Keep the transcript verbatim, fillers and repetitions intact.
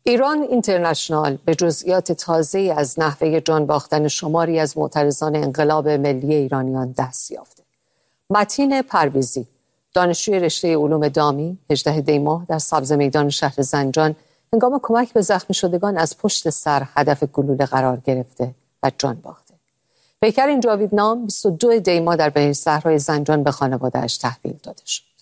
ایران اینترنشنال به جزئیات تازه‌ای از نحوه جان باختن شماری از معترضان انقلاب ملی ایرانیان دست یافته. متین پرویزی، دانشجوی رشته علوم دامی، هجدهم دی ماه در سبز میدان شهر زنجان هنگام کمک به زخمی شدگان از پشت سر هدف گلوله قرار گرفته و جان باخته. پیکر این جاویدنام بیست و دو دی ماه در بهشت صحرای زنجان به خانواده‌اش تحویل داده شد.